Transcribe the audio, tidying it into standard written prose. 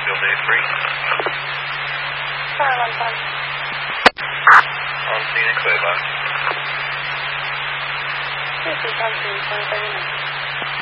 Airfield A3. Sorry, 1-1. On scene and clear by. This is on scene, 20 minutes.